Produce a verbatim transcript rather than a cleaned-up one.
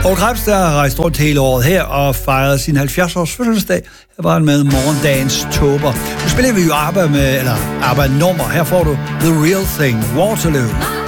Poul Krebs, der har rejst rundt hele året her og fejret sin halvfjerds-års fødselsdag. Her var han med morgendagens tåber. Nu spiller vi jo arbejde med, eller arbejde nummer. Her får du The Real Thing, Waterloo.